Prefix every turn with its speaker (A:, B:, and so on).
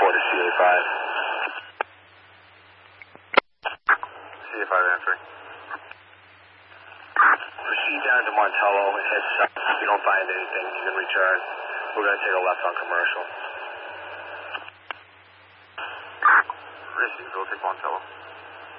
A: to CA5. CA5 answering. Proceed down to Montello and head south. If you don't find anything, you can return. We're going to take a left on Commercial.
B: Received, we'll take Montello.